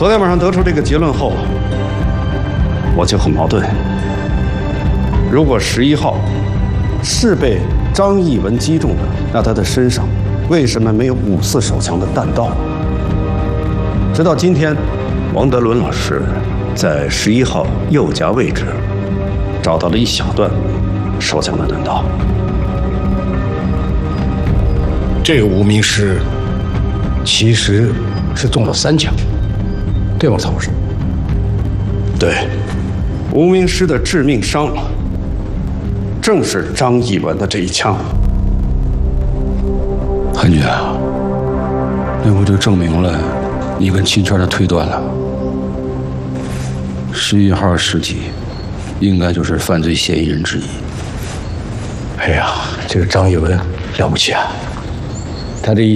昨天晚上得出这个结论后，我就很矛盾。如果11号是被张艺文击中的，那他的身上为什么没有5.4手枪的弹道？直到今天，王德伦老师在11号右颊位置找到了一小段手枪的弹道。 这个无名尸其实是中了3枪，对吗，曹博士？ 对，无名尸的致命伤正是张艺文的这一枪。 韩军啊，那不就证明了你跟秦川的推断了？11号尸体应该就是犯罪嫌疑人之一。哎呀，这个张艺文了不起啊！他这一